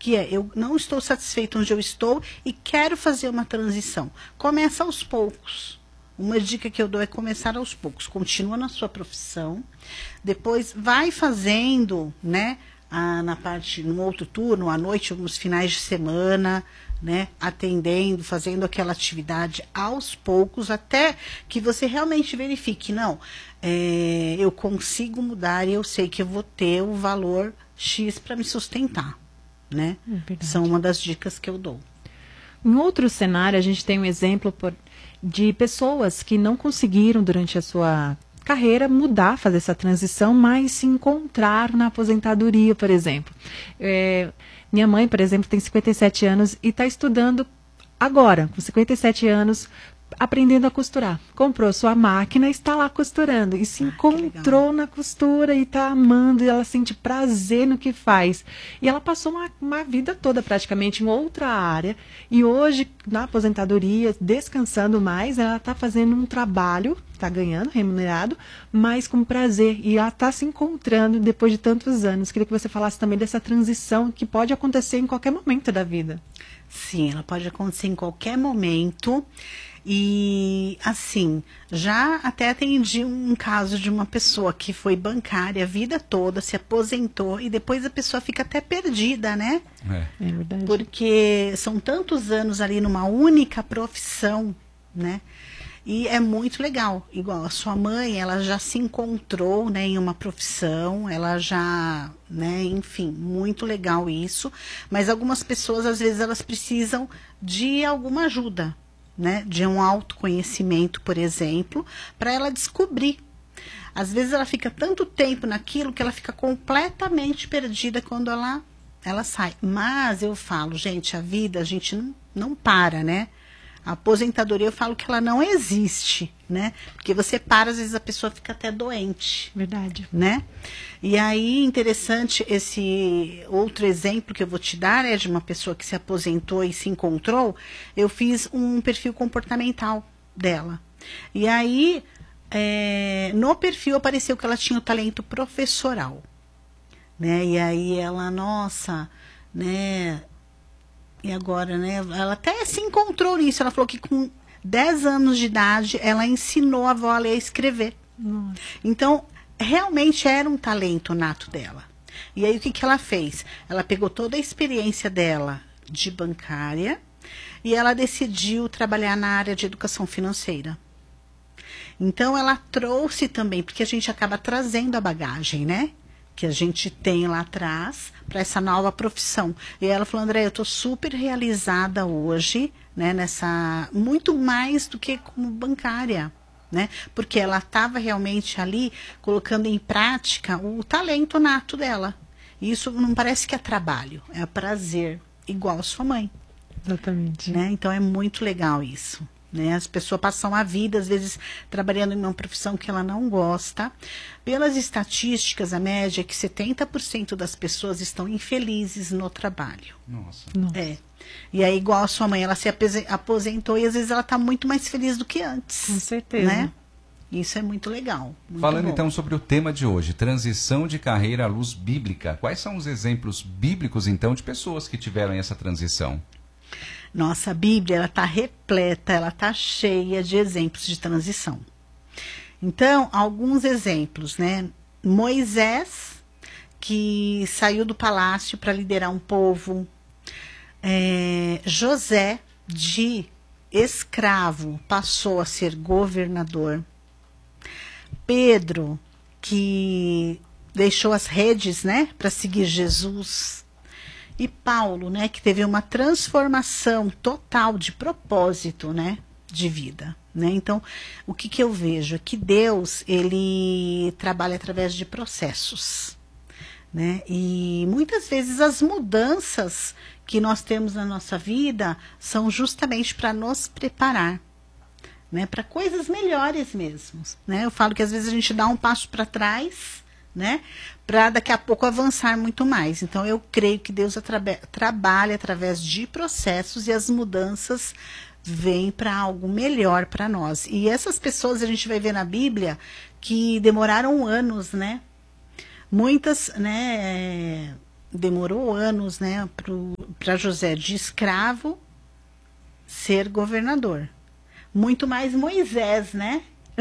que é, eu não estou satisfeito onde eu estou e quero fazer uma transição. Começa aos poucos. Uma dica que eu dou é começar aos poucos. Continua na sua profissão, depois vai fazendo, né, no outro turno, à noite, alguns finais de semana, né, atendendo, fazendo aquela atividade aos poucos, até que você realmente verifique, não, eu consigo mudar e eu sei que eu vou ter o valor X para me sustentar, né? São uma das dicas que eu dou. Em outro cenário, a gente tem um exemplo de pessoas que não conseguiram, durante a sua carreira, mudar, fazer essa transição, mas se encontraram na aposentadoria, por exemplo. Minha mãe, por exemplo, tem 57 anos e está estudando agora, com 57 anos, aprendendo a costurar. Comprou sua máquina e está lá costurando. E se encontrou na costura e está amando, e ela sente prazer no que faz. E ela passou uma vida toda praticamente em outra área. E hoje, na aposentadoria, descansando mais, ela está fazendo um trabalho, está ganhando, remunerado, mas com prazer. E ela está se encontrando depois de tantos anos. Queria que você falasse também dessa transição que pode acontecer em qualquer momento da vida. Sim, ela pode acontecer em qualquer momento. E, assim, já até atendi um caso de uma pessoa que foi bancária a vida toda, se aposentou e depois a pessoa fica até perdida, né? É verdade. Porque são tantos anos ali numa única profissão, né? E é muito legal. Igual a sua mãe, ela já se encontrou, né, em uma profissão, ela já, né, enfim, muito legal isso. Mas algumas pessoas, às vezes, elas precisam de alguma ajuda, né, de um autoconhecimento, por exemplo, para ela descobrir. Às vezes ela fica tanto tempo naquilo que ela fica completamente perdida quando ela sai. Mas eu falo, gente, a vida, a gente não para, né? A aposentadoria, eu falo que ela não existe, né? Porque você para, às vezes a pessoa fica até doente. Verdade. Né? E aí, interessante, esse outro exemplo que eu vou te dar é de uma pessoa que se aposentou e se encontrou. Eu fiz um perfil comportamental dela. E aí, no perfil apareceu que ela tinha o talento professoral. Né? E aí ela, nossa, né? E agora, né? Ela até se encontrou nisso. Ela falou que com 10 anos de idade, ela ensinou a avó a ler e escrever. Nossa. Então, realmente era um talento nato dela. E aí, o que ela fez? Ela pegou toda a experiência dela de bancária e ela decidiu trabalhar na área de educação financeira. Então, ela trouxe também, porque a gente acaba trazendo a bagagem, né? Que a gente tem lá atrás para essa nova profissão. E ela falou, André, eu estou super realizada hoje, né, muito mais do que como bancária, né? Porque ela estava realmente ali colocando em prática o talento nato dela. E isso não parece que é trabalho, é prazer, igual a sua mãe. Exatamente. Né? Então é muito legal isso. Né? As pessoas passam a vida, às vezes, trabalhando em uma profissão que ela não gosta. Pelas estatísticas, a média é que 70% das pessoas estão infelizes no trabalho. Nossa. E aí, igual a sua mãe, ela se aposentou e às vezes ela está muito mais feliz do que antes. Com certeza. Né? Isso é muito legal. Muito Falando bom. então sobre o tema de hoje, transição de carreira à luz bíblica. Quais são os exemplos bíblicos, então, de pessoas que tiveram essa transição? Nossa, a Bíblia, ela está repleta, ela está cheia de exemplos de transição. Então, alguns exemplos, né? Moisés, que saiu do palácio para liderar um povo. José, de escravo, passou a ser governador. Pedro, que deixou as redes, né, para seguir Jesus. E Paulo, né, que teve uma transformação total de propósito, né, de vida, né? Então, o que eu vejo é que Deus, ele trabalha através de processos, né? E muitas vezes as mudanças que nós temos na nossa vida são justamente para nos preparar, né, para coisas melhores mesmo, né? Eu falo que às vezes a gente dá um passo para trás, né, para daqui a pouco avançar muito mais. Então, eu creio que Deus trabalha através de processos e as mudanças vêm para algo melhor para nós. E essas pessoas a gente vai ver na Bíblia que demoraram anos, né? Muitas, né, demorou anos, né, para José de escravo ser governador. Muito mais Moisés, né?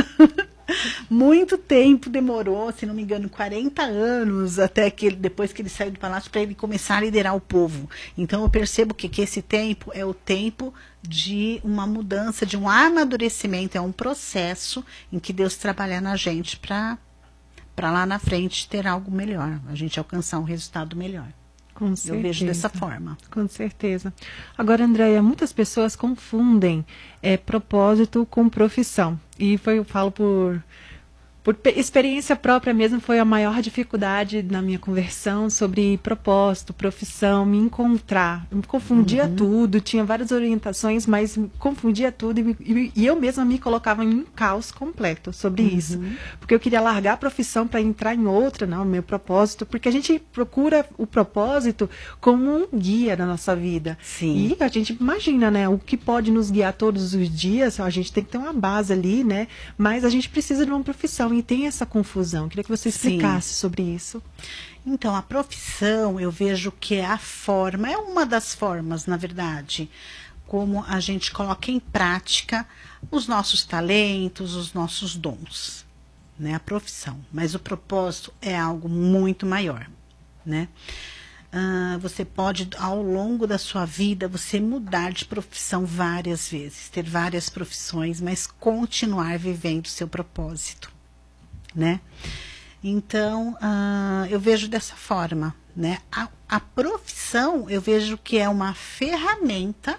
Muito tempo demorou, se não me engano, 40 anos, até que depois que ele saiu do palácio, para ele começar a liderar o povo. Então eu percebo que esse tempo é o tempo de uma mudança, de um amadurecimento, é um processo em que Deus trabalha na gente para lá na frente ter algo melhor, a gente alcançar um resultado melhor. Com certeza. Eu vejo dessa forma. Com certeza. Agora, Andréia, muitas pessoas confundem propósito com profissão. E eu falo por experiência própria mesmo, foi a maior dificuldade na minha conversão sobre propósito, profissão, me encontrar. Eu me confundia tudo, tinha várias orientações, mas me confundia tudo e eu mesma me colocava em um caos completo sobre isso. Porque eu queria largar a profissão para entrar em outra, não, o meu propósito, porque a gente procura o propósito como um guia na nossa vida. Sim. E a gente imagina, né, o que pode nos guiar todos os dias, a gente tem que ter uma base ali, né, mas a gente precisa de uma profissão. E tem essa confusão. Queria que você explicasse sobre isso. Então, a profissão, eu vejo que é a forma, é uma das formas, na verdade, como a gente coloca em prática os nossos talentos, os nossos dons, né? A profissão. Mas o propósito é algo muito maior, né? Você pode, ao longo da sua vida, você mudar de profissão várias vezes, ter várias profissões, mas continuar vivendo o seu propósito, né? Então, eu vejo dessa forma, né? A profissão, eu vejo que é uma ferramenta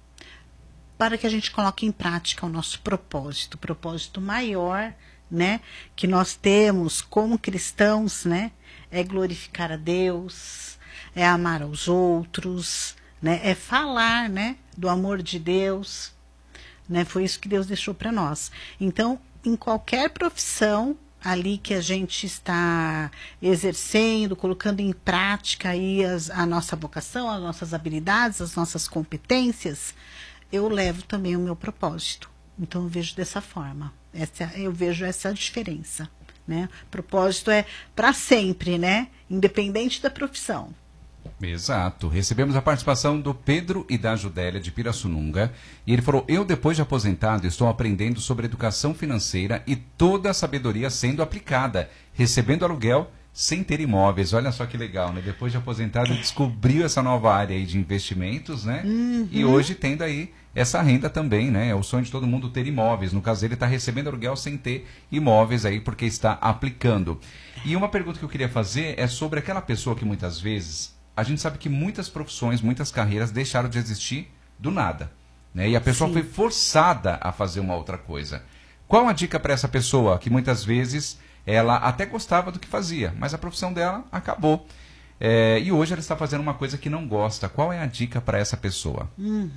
para que a gente coloque em prática o nosso propósito maior, né? Que nós temos como cristãos, né? É glorificar a Deus, é amar aos outros, né? É falar, né? Do amor de Deus, né? Foi isso que Deus deixou para nós. Então, em qualquer profissão ali que a gente está exercendo, colocando em prática aí a nossa vocação, as nossas habilidades, as nossas competências, eu levo também o meu propósito. Então eu vejo dessa forma. Eu vejo essa diferença, né? Propósito é para sempre, né? Independente da profissão. Exato. Recebemos a participação do Pedro e da Judélia de Pirassununga. E ele falou: eu, depois de aposentado, estou aprendendo sobre educação financeira e toda a sabedoria sendo aplicada, recebendo aluguel sem ter imóveis. Olha só que legal, né? Depois de aposentado, descobriu essa nova área aí de investimentos, né? E hoje tendo aí essa renda também, né? É o sonho de todo mundo ter imóveis. No caso, ele está recebendo aluguel sem ter imóveis aí, porque está aplicando. E uma pergunta que eu queria fazer é sobre aquela pessoa que muitas vezes... A gente sabe que muitas profissões, muitas carreiras deixaram de existir do nada, né? E a pessoa foi forçada a fazer uma outra coisa. Qual a dica para essa pessoa que muitas vezes ela até gostava do que fazia, mas a profissão dela acabou? E hoje ela está fazendo uma coisa que não gosta. Qual é a dica para essa pessoa?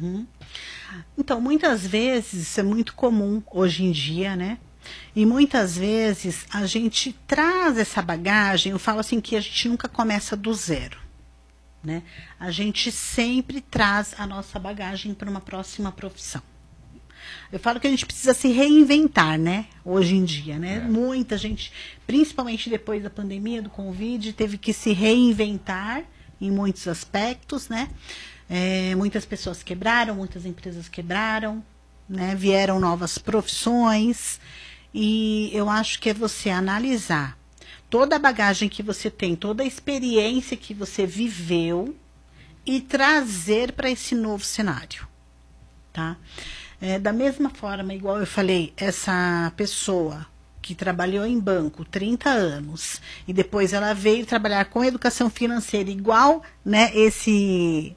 Então, muitas vezes, isso é muito comum hoje em dia, né? E muitas vezes a gente traz essa bagagem, eu falo assim que a gente nunca começa do zero, né? A gente sempre traz a nossa bagagem para uma próxima profissão. Eu falo que a gente precisa se reinventar, né? Hoje em dia, né? Muita gente, principalmente depois da pandemia, do Covid, teve que se reinventar em muitos aspectos, né? Muitas pessoas quebraram, muitas empresas quebraram, né? Vieram novas profissões e eu acho que é você analisar toda a bagagem que você tem, toda a experiência que você viveu e trazer para esse novo cenário, tá? Da mesma forma, igual eu falei, essa pessoa que trabalhou em banco 30 anos e depois ela veio trabalhar com educação financeira igual, né, esse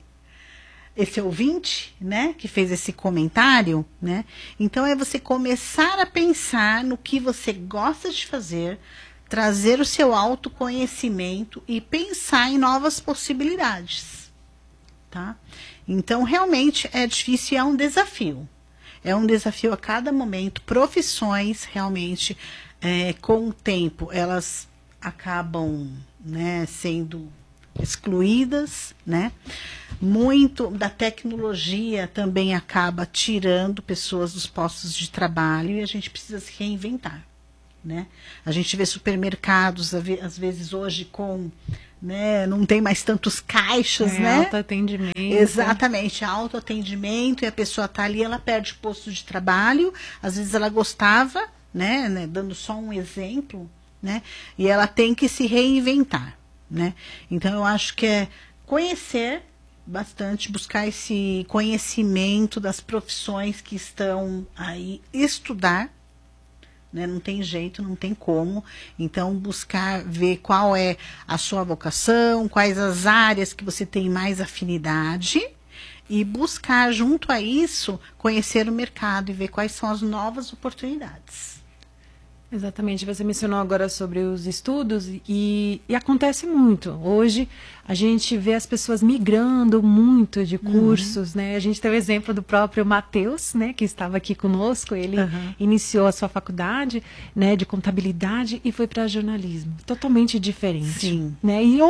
ouvinte, né, que fez esse comentário, né? Então é você começar a pensar no que você gosta de fazer, trazer o seu autoconhecimento e pensar em novas possibilidades, tá? Então, realmente é difícil e é um desafio. É um desafio a cada momento. Profissões, realmente, com o tempo, elas acabam, né, sendo excluídas, né? Muito da tecnologia também acaba tirando pessoas dos postos de trabalho e a gente precisa se reinventar, né? A gente vê supermercados, às vezes hoje, com né? Não tem mais tantos caixas, né? Autoatendimento. Exatamente, autoatendimento, e a pessoa está ali, ela perde o posto de trabalho, às vezes ela gostava, né? Dando só um exemplo, né? E ela tem que se reinventar, né? Então eu acho que é conhecer bastante, buscar esse conhecimento das profissões que estão aí, estudar, né? Não tem jeito, não tem como. Então, buscar ver qual é a sua vocação, quais as áreas que você tem mais afinidade e buscar, junto a isso, conhecer o mercado e ver quais são as novas oportunidades. Exatamente, você mencionou agora sobre os estudos e acontece muito. Hoje a gente vê as pessoas migrando muito de cursos, né? A gente tem o exemplo do próprio Matheus, né, que estava aqui conosco. Ele iniciou a sua faculdade, né, de contabilidade e foi para jornalismo. Totalmente diferente. Sim. Né? E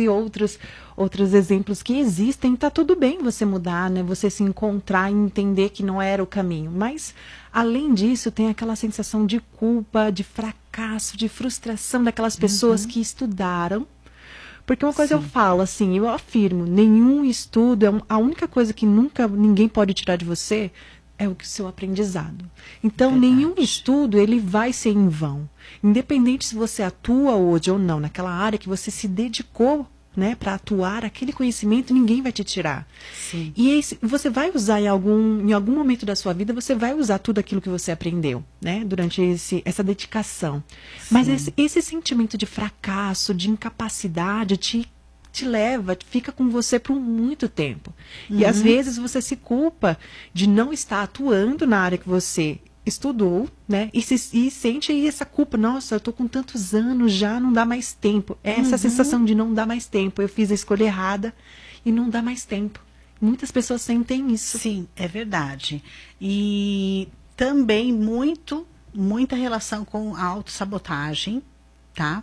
outros exemplos que existem, tá tudo bem você mudar, né? Você se encontrar e entender que não era o caminho. Mas, além disso, tem aquela sensação de culpa, de fracasso, de frustração daquelas pessoas que estudaram. Porque uma coisa eu falo, assim, eu afirmo, nenhum estudo, a única coisa que nunca ninguém pode tirar de você é o seu aprendizado. Então, nenhum estudo, ele vai ser em vão. Independente se você atua hoje ou não, naquela área que você se dedicou, né, para atuar, aquele conhecimento ninguém vai te tirar. Sim. E você vai usar em algum momento da sua vida, você vai usar tudo aquilo que você aprendeu, né, durante essa dedicação. Sim. Mas esse sentimento de fracasso, de incapacidade, te leva, fica com você por muito tempo. E às vezes você se culpa de não estar atuando na área que você estudou, né? E sente aí essa culpa. Nossa, eu tô com tantos anos já, não dá mais tempo. É essa sensação de não dar mais tempo. Eu fiz a escolha errada e não dá mais tempo. Muitas pessoas sentem isso. Sim, é verdade. E também muita relação com a autossabotagem, tá?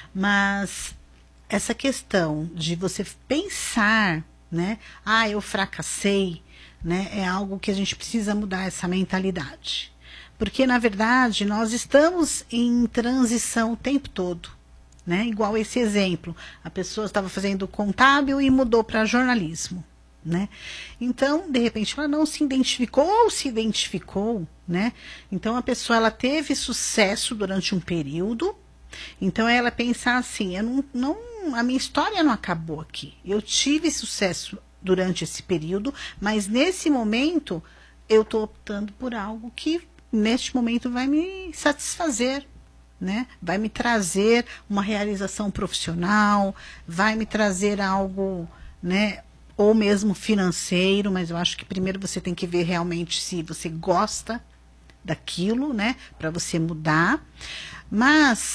Mas essa questão de você pensar, né? Ah, eu fracassei, né? É algo que a gente precisa mudar essa mentalidade. Porque, na verdade, nós estamos em transição o tempo todo, né? Igual esse exemplo. A pessoa estava fazendo contábil e mudou para jornalismo, né? Então, de repente, ela não se identificou ou se identificou, né? Então, a pessoa ela teve sucesso durante um período. Então, ela pensar assim, a minha história não acabou aqui. Eu tive sucesso durante esse período, mas nesse momento eu estou optando por algo que neste momento vai me satisfazer, né? Vai me trazer uma realização profissional, vai me trazer algo, né? Ou mesmo financeiro, mas eu acho que primeiro você tem que ver realmente se você gosta daquilo, né? Para você mudar. Mas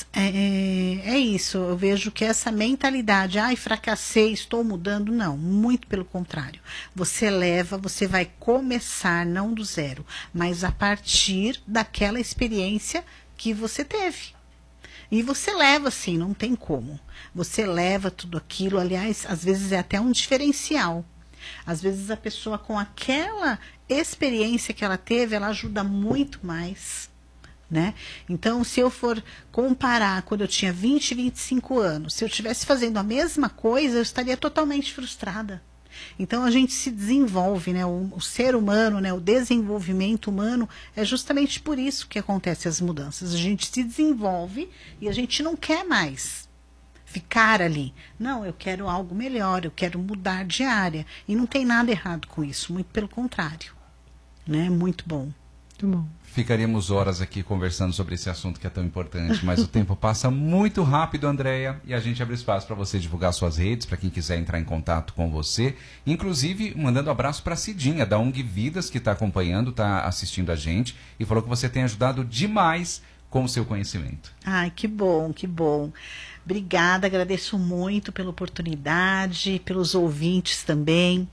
é isso, eu vejo que essa mentalidade, fracassei, estou mudando, não, muito pelo contrário. Você vai começar não do zero, mas a partir daquela experiência que você teve. E você leva assim, não tem como. Você leva tudo aquilo, aliás, às vezes é até um diferencial. Às vezes a pessoa com aquela experiência que ela teve, ela ajuda muito mais. Né? Então, se eu for comparar quando eu tinha 20, 25 anos, se eu estivesse fazendo a mesma coisa, eu estaria totalmente frustrada. Então, a gente se desenvolve, né? O ser humano, né? O desenvolvimento humano, é justamente por isso que acontecem as mudanças. A gente se desenvolve e a gente não quer mais ficar ali. Não, eu quero algo melhor, eu quero mudar de área. E não tem nada errado com isso, muito pelo contrário. Né? Muito bom. Muito bom. Ficaríamos horas aqui conversando sobre esse assunto que é tão importante, mas o tempo passa muito rápido, Andréia, e a gente abre espaço para você divulgar suas redes, para quem quiser entrar em contato com você, inclusive mandando abraço para a Cidinha, da ONG Vidas, que está acompanhando, está assistindo a gente, e falou que você tem ajudado demais com o seu conhecimento. Ai, que bom, que bom. Obrigada, agradeço muito pela oportunidade, pelos ouvintes também.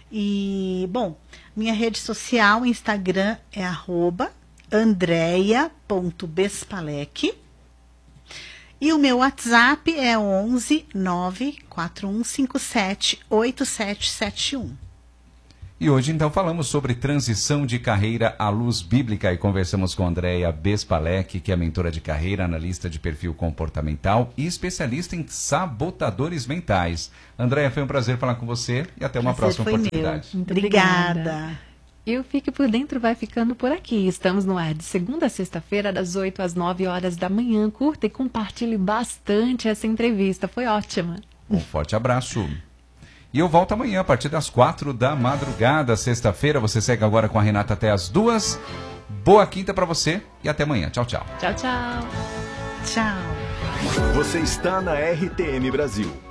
E, bom, minha rede social, Instagram é @andreia.bespalec. E o meu WhatsApp é 11 94157 8771. E hoje, então, falamos sobre transição de carreira à luz bíblica e conversamos com Andréia Bespalec, que é mentora de carreira, analista de perfil comportamental e especialista em sabotadores mentais. Andréia, foi um prazer falar com você e até uma próxima oportunidade. Muito Obrigada. E o Fique por Dentro vai ficando por aqui. Estamos no ar de segunda a sexta-feira, das 8 às 9 horas da manhã. Curta e compartilhe bastante essa entrevista. Foi ótima. Um forte abraço. E eu volto amanhã, a partir das 4 da madrugada, sexta-feira. Você segue agora com a Renata até as 2. Boa quinta para você e até amanhã. Tchau, tchau. Tchau, tchau. Tchau. Você está na RTM Brasil.